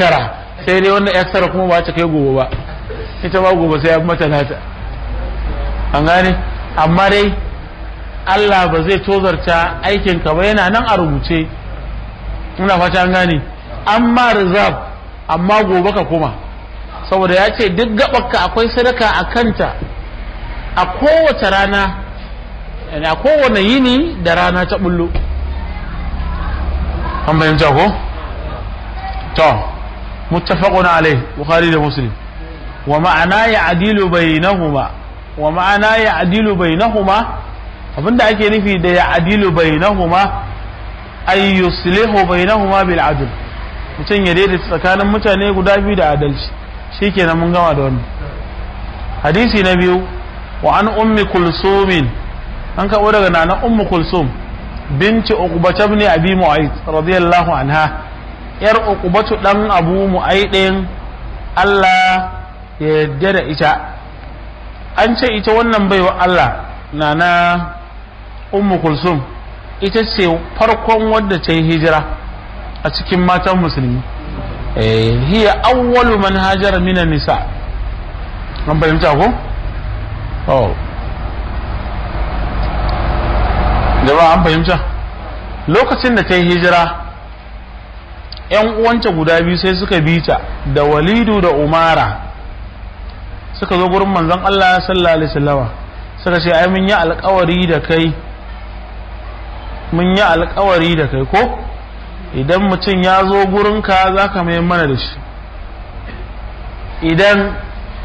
tara, sai dai wannan extra kuma ba ta kai gobe ba, ita ba gobe sai ya mata nata, an gane. Amma dai Allah ba zai tozarta aikinka ba, yana nan a rubuce, ina fata an gane. Amma reserve, amma gobe ka kuma, saboda ya ce duk gaɓarka akwai sadaka a kanta a kowace rana, a kowane yini da rana ta bullo. an bayyanta ko? to muttafaqun alayh, Bukhari da Muslim. Wa ma'ana ya'dilu bainahuma, wa ma'ana ya'dilu bainahuma, abinda ake nufi da ya'dilu bainahuma ay yuslihu bainahuma bil adl, mutum ya daidaita tsakanin mutane guda biyu da adalci. Shikenan mun gama da wannan. Hadisi na biyu, wa an ummi kulsum, an kawo daga nana ummu kulsum binti uqbata ibn abi mu'ayth radiyallahu anha, yar uqbatu dan abu mu'aydin, Allah ya yarda da ita. An ce ita wannan baiwa Allah nana ummu kulsum ita ce farkon wadda ta yi hijira a cikin matan musulmi. Hiya awwalu man hajara minan nisa. An bayyanta ko? Jama'a an fahimta. Lokacin da ta yi hijira, ‘yan uwanta guda biyu sai suka bi ta da Walidu da Umara, suka zo gurin manzon Allah sallallahu alaihi wasallama, suka ce ai mun yi alƙawari da kai, mun yi alƙawari da kai ko idan mutum ya zo gurinka za ka mai mana da shi, idan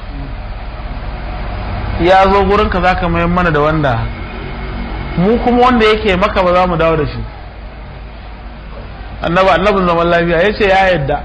ya zo gurinka za ka mai mana da wanda mu kuma wanda yake maka ba za mu dawo da shi. Annabin zaman lafiya ya ce ya yadda,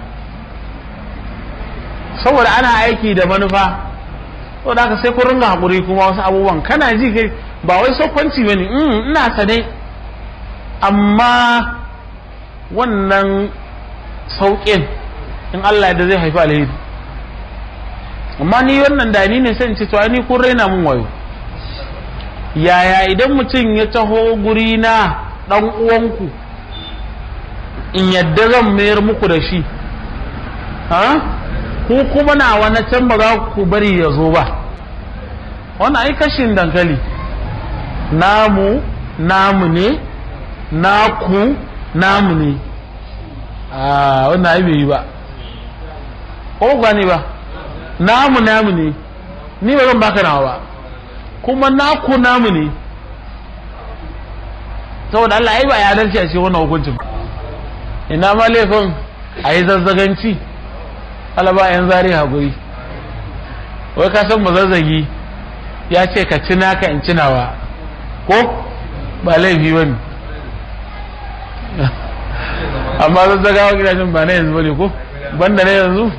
saboda ana aiki da manufa, saboda haka sai ku ringa haƙuri. Kuma wasu abubuwan kana ji kai ba wai sokwanci ba ne, ina sane, amma wannan sauƙin in Allah da zai haifi alheri. Amma ni wannan da ni ne sai in ce to ni kun raina mun wayo. Yaya idan mutum ya taho guri na dan uwanku, in yadda zan mayar muku da shi, ku kuma na wani can ba za ku bari ya zo ba. Wannan ai kashin dankali, namu ne, naku namu ne. Wannan ai bai yi ba, ko gani ba. Namu ne, ni ba zan baka nawa ba, kuma naku namu ne. Saboda Allah ai ba ya dace a ce wannan hukuncin. Ina ma laifin a yi zazzaganci, alaba yan zari haƙuri. Wai ka san mazazzagi ya ce ka ci naka in ci nawa, ko ba laifi ba ne. Amma zazzagawa gidajen ba na yanzu ba ne ko banda na yanzu.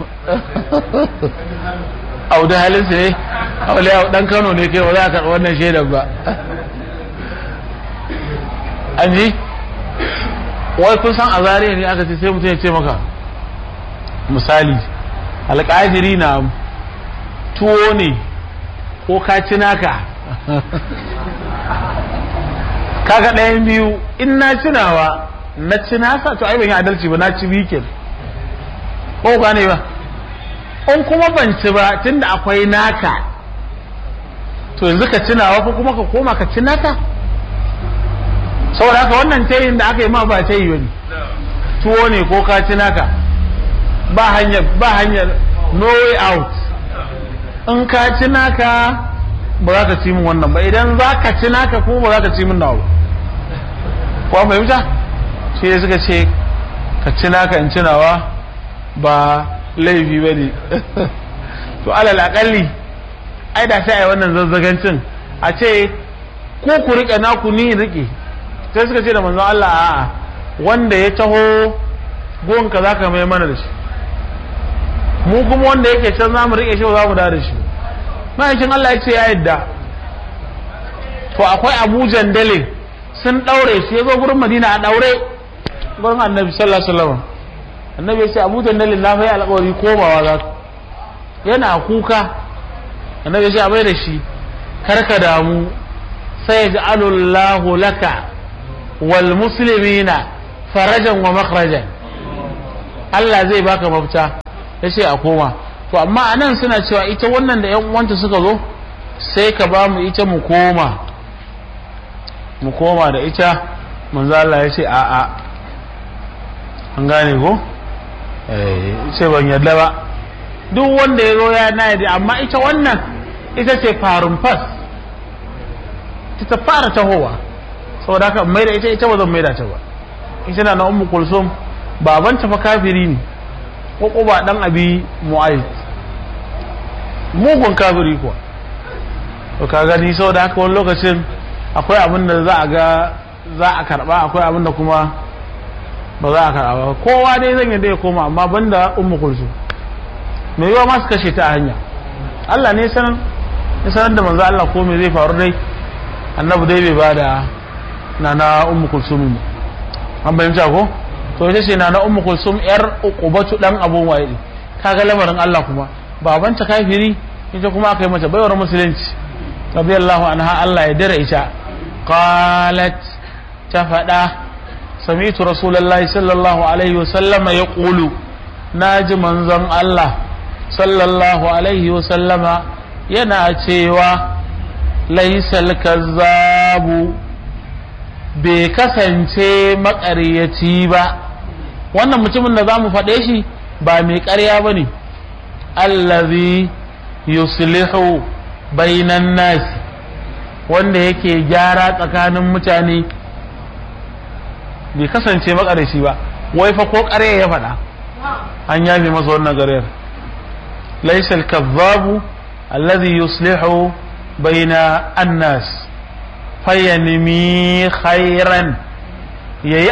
Audu halin su ne, aule dan Kano ne kai ba za a karɓi wannan shaidar ba. An ji? Wai kun san a zariya ne aka ce sai mutum ya ce maka misali alƙadiri na tuwo ne ko ka ci naka. Kaga ɗayan biyu, in na cinawa na ci nasa to ai ban yi adalci ba, na ci bikin ko ba ne ba. In kuma ban ci ba tunda akwai naka, to yanzu ka cinawa ko kuma ka koma ka ci naka. Saboda haka wannan tayin da aka yi ma ba tayi bane, tuwo ne ko ka ci naka, ba hanyar no way out. In ka ci naka ba za ka ci min wannan ba, idan za ka ci naka kuma ba za ka ci min nawa. Ko mai wuta shi ne suka ce ka ci naka in ci nawa ba laifi ba ne. To alal akalli ai da sai ai wannan zazzagancin a ce ko ku rike naku ni rike. Sai suka ce da manzon Allah a'a, wanda ya taho gonka zaka mai mana da shi, mu kuma wanda yake can zamu rike shi ba za mu da shi. Ma'aikin Allah ya ce ya yadda. To akwai Abu Jandale sun daure shi, ya zo gurin Madina a daure gurin Annabi sallallahu alaihi wasallam. Annabi ya ce Abu Jandale na fa yi alƙawari komawa za ka, yana kuka. Annabi ya ce a bai da shi, karka damu, sai yaj'alullahu laka wal muslimina farajan wa makhrajan. Allah zai baka mafita ya ce a koma. To amma anan suna cewa ita wannan da yan uwanta suka zo sai ka ba mu ita mu koma da ita. manzo Allah ya ce a'a, an gane ko ce ban yadda ba, duk wanda ya zo ya na yadda, amma ita wannan ita ce farin fas, ta fara tahowa, saboda haka mai da ita ba zan mai da ta ba. ita na Ummu Kulsum babanta fa kafiri ne, ko ba dan Abi Mu'ayth, mugun kafiri kuwa. to ka gani saboda haka wani lokacin akwai abin da za a karba, akwai abin da kuma ba za a karba ba. kowa dai zan yadda ya koma, amma banda Ummu Kulsum mai yiwa masu kashe ta a hanya. Allah ne sanar da manzo Allah ko me zai faru dai, annabi dai bai bada na Ummu Kulsum. an bayyana ko to ita ce na Ummu Kulsum yar Uqbatu dan Abu Wa'il. kaga lamarin Allah kuma, babanta kafiri, ita kuma aka yi mata baiwar musulunci radiyallahu anha, Allah ya dare ita. qalat ta fada sami'tu rasulullahi sallallahu alaihi wasallama yaqulu, naji manzon Allah sallallahu alaihi wasallama yana cewa laysal kazzabu, bai kasance maƙaryaci ba. wannan mutumin da zamu faɗe shi ba mai ƙarya bane. allazi yuslihu bainan nas, wanda yake gyara tsakanin mutane, bai kasance maƙaryaci ba. wai fa ko ƙarya ya faɗa an yafe masa wannan ƙaryar. laysal kazzabu allazi yuslihu baina annas fayanmi khairan, yayi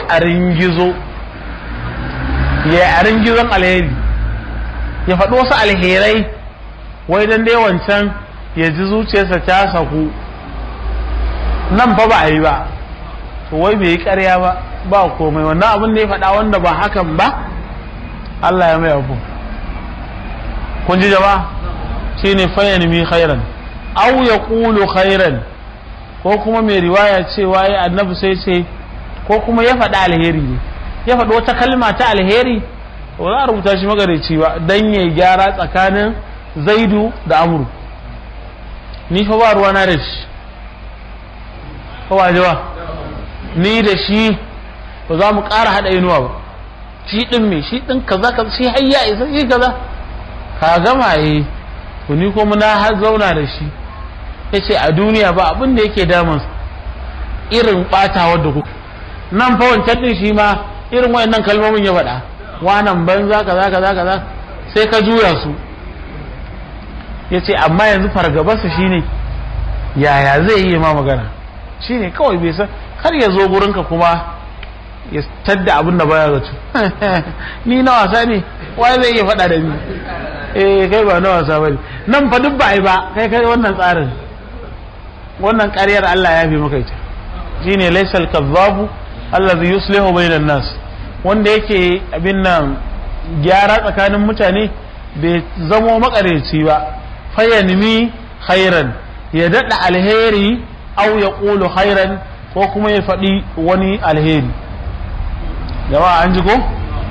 aringizon alheri, ya faɗi wasu alherai wai dan dai wancan ya ji zuciyarsa ta saku. nan fa ba a yi ba, to wai bai yi ƙarya ba komai. wannan abin da ya faɗa wanda ba hakan ba, Allah ya mai abu. kun ji jama'a, shine fayanmi khairan aw yaqulu khairan, ko kuma mai riwaya cewa ya annabi sai ce, ko kuma ya faɗi alheri ne, ya faɗi wata kalma ta alheri, ba za a rubuta shi magareci ba, dan ya gyara tsakanin Zaidu da Amru. ni fa ba ruwana da shi, ko ba jawa, ni da shi ba za mu ƙara haɗa inuwa ba. shi ɗin me, shi ɗin kaza shi hayya isa shi kaza, ka gama to ni kuma na har zauna da shi. yace a duniya ba abin da yake damun irin batawar da ku. nan fa wancan din shi ma irin wayannan kalmomin ya faɗa, wannan banza kaza sai ka juya su. yace amma yanzu fargabarsa shine yaya zai yi ma magana, shine kawai bai san kar ya zo gurinka kuma ya tadda abin da baya zato. ni na wasa ne, wai zai iya faɗa da ni? kai ba na wasa bane. nan fa duk ba ai ba, kai wannan tsarin, wannan ƙaryar Allah ya fi maka ita. shine laysal kazzabu allazi yuslihu bainan nas, wanda yake abin nan gyara tsakanin mutane, bai zamo makareci ba. fayanmi khairan, ya dada alheri, aw yaqulu khairan, ko kuma ya faɗi wani alheri. jama'a an ji ko?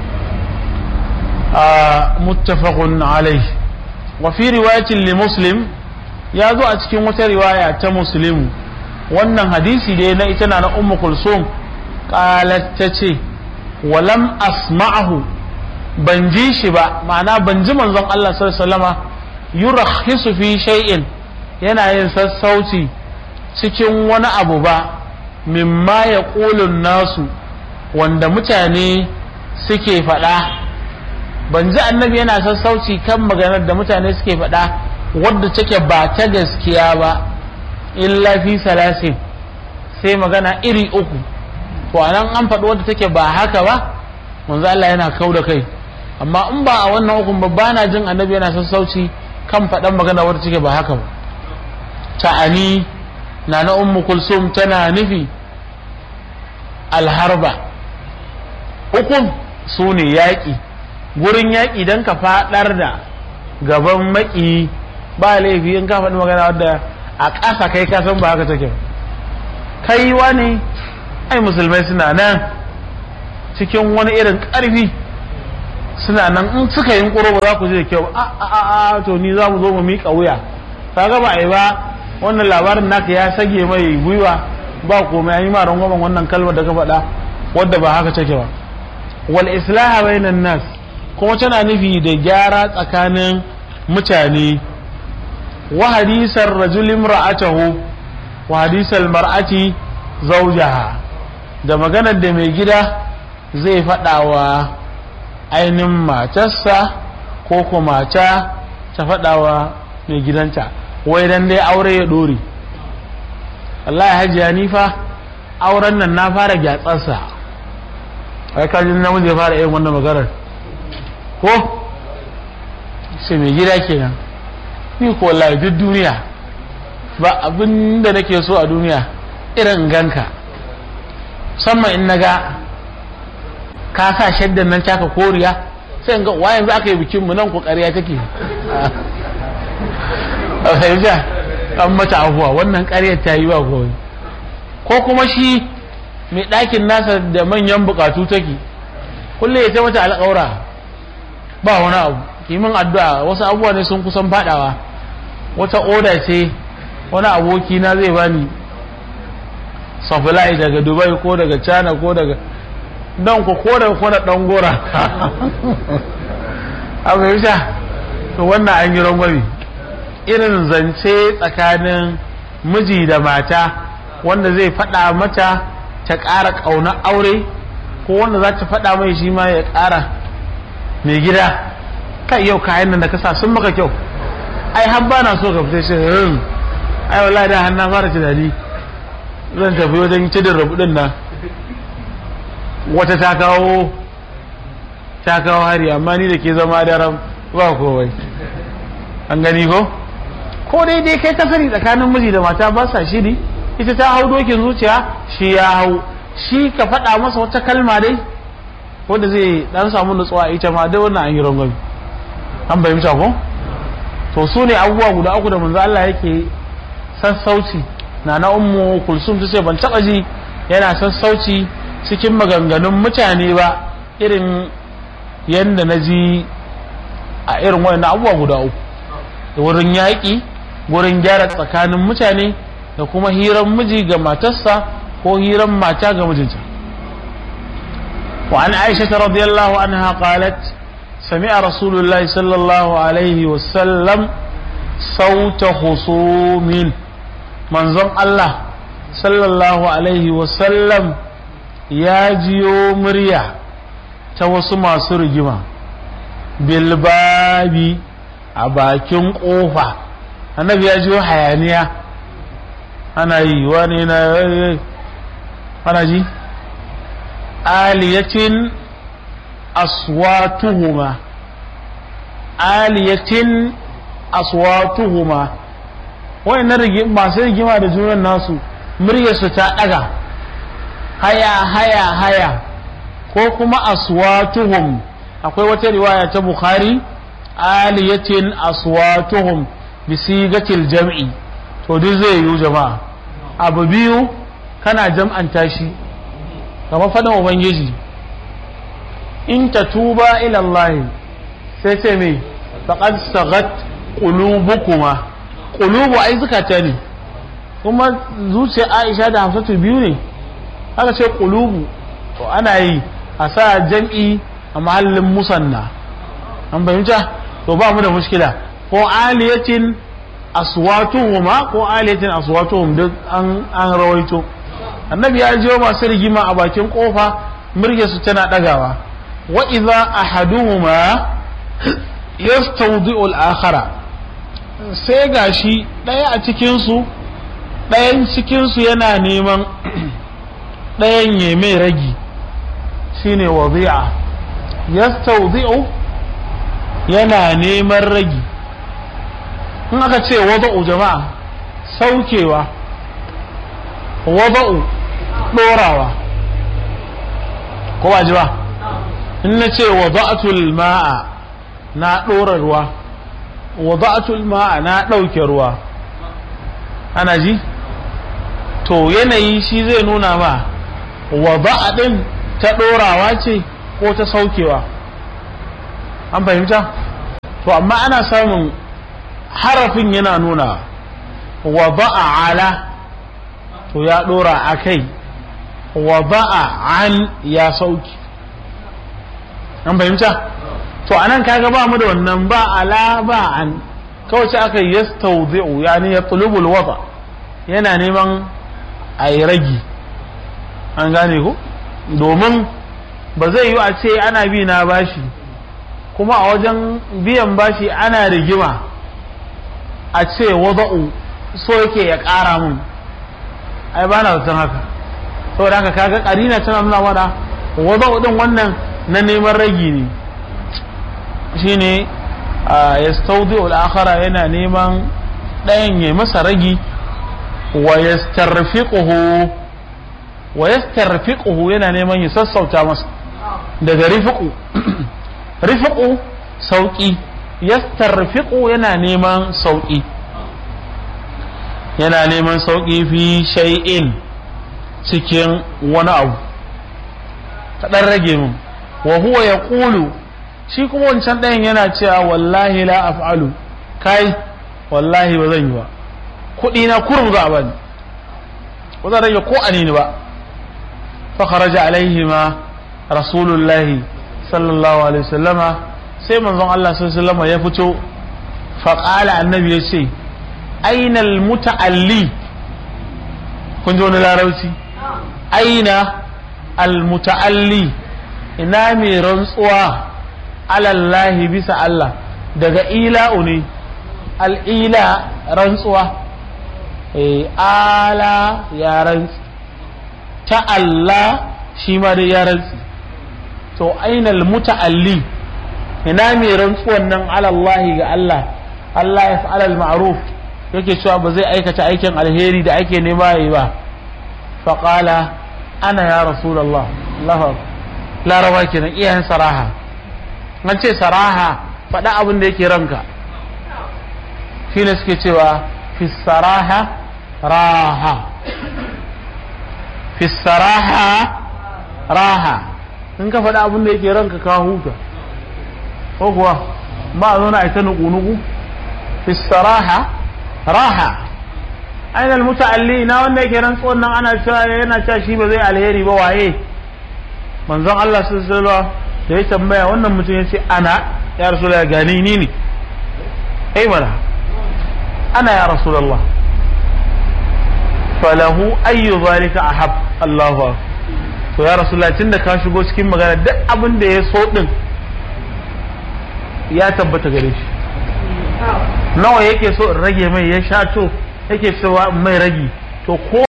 muttafaqun alayhi. wa fi riwayatin li Muslim, ya zo a cikin wata riwaya ta Muslimu, wannan hadisi da na ita na Ummu Kulsum, qalat tace walam asma'ahu, ban ji shi ba, ma'ana ban ji manzon Allah sallallahu alaihi wasallama yurakhisu fi shay'in, yana yin sassauci cikin wani abu ba, mimma yaqulun nasu, wanda mutane suke faɗa. ban ji annabi yana sassauci kan maganar da mutane suke faɗa wadda take ba ta gaskiya ba, illa fi salasin, sai magana iri uku. to anan an faɗi wadda take ba haka ba, manzo Allah yana kau da kai. amma in ba a wannan hukun ba na jin annabi yana sassauci kan faɗan magana wadda take ba haka ba. ta'ani na Ummu Kulsum tana nufi alharba, hukum su ne yaƙi, gurin yaƙi don ka faɗar da gaban maki, ba laifi in ka faɗi magana wadda a ƙasa kai ka san ba haka take. kai wani ai musulmai suna nan cikin wani irin ƙarfi, suna nan in suka yi ƙuro ba za ku je da kyau a to ni za mu zo mu miƙa wuya kaga ba a yi ba wannan labarin naka ya sage mai gwiwa ba komai an yi ma rangwamen wannan kalmar da ka faɗa wadda ba haka take ba wal islaha bainan nas kuma tana nufi da gyara tsakanin mutane wa hadisar rajul imra'atahu wa hadisal mar'ati zawjaha da maganar da mai gida zai faɗa wa ainihin matarsa ko kuma mata ta faɗa wa mai gidanta wai dan dai aure ya dore wallahi hajiya ni fa auren nan na fara gyatsarsa ai kajin namiji ya fara yin wannan maganar ko sai mai gida kenan ni ko wallahi duk duniya ba abin da nake so a duniya irin ganka musamman in naga ka sa shaddan nan taka koriya sai in ga wa yanzu aka yi bikin mu nan ko ƙarya take a fahimta an mata abuwa wannan ƙaryar ta yi ba kawai ko kuma shi mai ɗakin nasa da manyan buƙatu take kullum ya ta mata alƙawura ba wani abu kimin addu'a wasu abubuwa ne sun kusan faɗawa wata oda ce wani aboki na zai bani supply daga Dubai ko daga China ko daga don ko daga kona ɗan gora a fahimta to wannan an yi rangwami irin zance tsakanin miji da mata wanda zai faɗa mata ta ƙara ƙaunar aure ko wanda za ta faɗa mai shi ma ya ƙara mai gida kai yau kayan nan da kasa sun maka kyau ai har ba na so ka fita shi ai wallahi da har na fara tunani zan tafi wajen cidin rabu din nan wata ta kawo hari amma ni da ke zama daren ba kowai an gani ko daidai kai ka sani tsakanin miji da mata ba sa shiri ita ta hau dokin zuciya shi ya hau shi ka faɗa masa wata kalma dai wanda zai dan samu nutsuwa ita ma dai wannan an yi rangwami an bayyana ko to su ne abubuwa guda uku da manzo Allah yake sassauci na ummu kulsum ta ce ban taba ji yana sassauci cikin maganganun mutane ba irin yanda na ji a irin wannan abubuwa guda uku da wurin yaƙi wurin gyara tsakanin mutane da kuma hiran miji ga matarsa ko hiran mata ga mijinta wa an aisha radiyallahu anha qalat sami'a rasulullahi sallallahu alaihi wasallam sauta khusumin manzon Allah sallallahu alaihi wasallam ya jiyo murya ta wasu masu rigima bilbabi a bakin kofa annabi ya jiyo hayaniya ana yi wani na ana ji aliyatin aswatuhuma wayannan masu rigima da junan nasu muryarsu ta daga haya ko kuma aswatuhum akwai wata riwaya ta Bukhari aliyatin aswatuhum bisigatil jam'i to duk zai yi jama'a abu biyu kana jam'anta shi kamar faɗin ubangiji in tatuba ila Allah sai ce me faqad sagat qulubukuma qulubu ai zakata ne kuma zuciya Aisha da Hafsatu biyu ne haka ce qulubu to ana yi a sa jam'i a mahallin musanna an bayyana to ba mu da mushkila ko aliyatin aswatuhuma ko aliyatin aswatuhum duk an rawaito annabi ya jiyo masu rigima a bakin kofa muryarsu tana dagawa wa idza ahaduhuma yastawdi'u al-akhara sai gashi daya a cikin su dayan cikin su yana neman dayan ya mai ragi shine wadi'a yastawdi'u yana neman ragi in aka ce wada'u jama'a saukewa wada'u dorawa ko ba ji ba in na ce wada'atul ma'a na dora ruwa wada'atul ma'a na dauke ruwa ana ji to yanayi shi zai nuna ma wada'a din ta dorawa ce ko ta saukewa an fahimta to amma ana samun harafin yana nuna wada'a ala to ya dora akai wada'a an ya sauki an fahimta to anan kaga ba mu da wannan ba ala ba an kawai sai aka yastawdi'u yani yatlubul wada yana neman ayi ragi an gane ko domin ba zai yi a ce ana bi na bashi kuma a wajen biyan bashi ana rigima a ce wada'u so yake ya ƙara mun ai ba na zaton haka saboda haka kaga karina tana nuna mana wada'u din wannan na neman ragi ne shine yastawdi'u al-akhara yana neman ɗayan ya masa ragi wa yastarfiquhu yana neman ya sassauta masa daga rifiqu rifiqu sauki yastarfiqu yana neman sauki fi shay'in cikin wani abu kadan rage mun wa huwa yaqulu shi kuma wancan ɗayan yana cewa wallahi la af'alu kai wallahi ba zan yi ba kuɗi na kurum za a bani ba zan rage ko anini ba fa kharaja alaihima rasulullahi sallallahu alaihi wasallama sai manzon Allah sallallahu alaihi wasallama ya fito fa qala annabi yace aina almuta'alli kun ji wani larabci aina almuta'alli ina mai rantsuwa alallahi bisa Allah daga ila'u ne al'ila rantsuwa ala ya rantsi ta Allah shi ma dai ya rantsi to ainal muta'alli ina mai rantsuwan nan alallahi ga Allah Allah ya fa'ala al-ma'ruf yake cewa ba zai aikata aikin alheri da ake nema yayi ba fa qala ana ya rasulullah Allahu laraba kenan iyayen saraha an ce saraha faɗa abin da yake ranka shi ne suke cewa fi saraha raha fi saraha raha in ka faɗa abin da yake ranka ka huta ko kuwa ba a zo na aita nuku-nuku fi saraha raha aina almuta'alli na wanda yake rantsuwan nan ana cewa yana cewa shi ba zai alheri ba waye manzon Allah sallallahu alaihi wasallam da ya tambaya wannan mutum ya ce ana ya rasulullah gani ni ne ai mana ana ya rasulullah falahu ayyu zalika ahab Allahu to ya rasulullah tunda ka shigo cikin magana duk abin da ya so din ya tabbata gare shi nawa yake so in rage mai ya shato yake cewa mai ragi to ko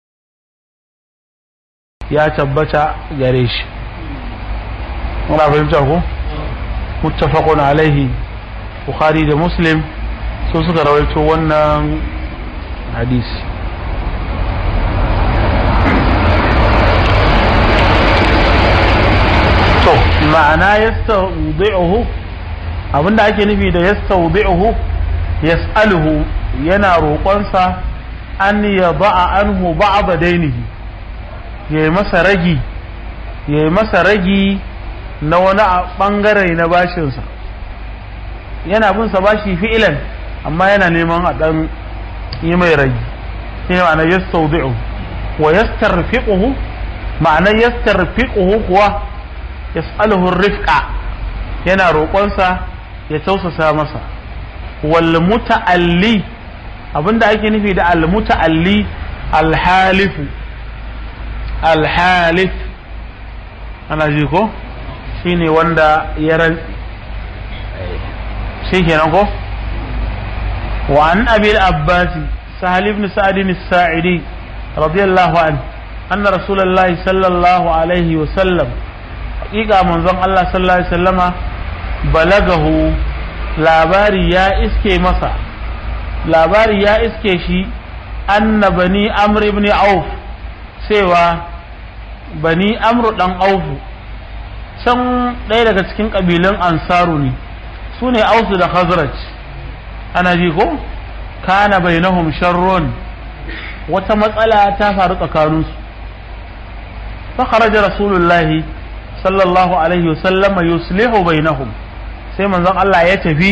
ya tabbata gare shi muna fahimta ko muttafaqun alaihi bukhari da muslim so suka rawaito wannan hadisi to ma'ana yastawdi'uhu abinda ake nufi da yastawdi'uhu yas'aluhu yana roƙonsa an yada'a anhu ba'd dainihi yayi masa ragi na wani bangare na bashinsa yana bin sa bashi fi'ilan amma yana neman a dan yi mai ragi shine ma'ana yastawdi'u wa yastarfiquhu ma'ana yastarfiquhu kuwa yas'aluhu rifqa yana roƙonsa ya tausasa masa wal muta'alli abinda ake nufi da al muta'alli al halif ana ji ko shine wanda ya rantsi shi kenan ko wa an abi al-abbas sahal ibn sa'd as-sa'idi radiyallahu anhu anna rasulullahi sallallahu alaihi wa sallam haqiqa manzon Allah sallallahu alaihi wasallama balagahu labari ya iske shi anna bani amr ibn auf cewa bani amr dan auf can ɗaya daga cikin ƙabilun ansaru ne su ne ausu da khazraj ana ji ko kana bainahum sharrun wata matsala ta faru tsakaninsu fa kharaja rasulullahi sallallahu alaihi wasallama yuslihu bainahum sai manzon Allah ya tafi